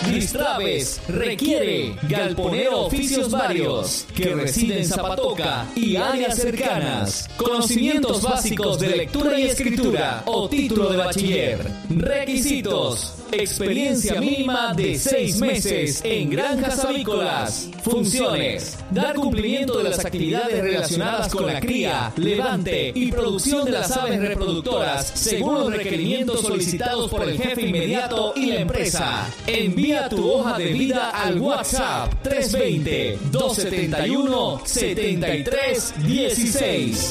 Distraves requiere galponero oficios varios que reside en Zapatoca y áreas cercanas. Conocimientos básicos de lectura y escritura o título de bachiller. Requisitos: experiencia mínima de 6 meses en granjas avícolas. Funciones: dar cumplimiento de las actividades relacionadas con la cría, levante y producción de las aves reproductoras según los requerimientos solicitados por el jefe inmediato y la empresa. Envía tu hoja de vida al WhatsApp 320-271-7316.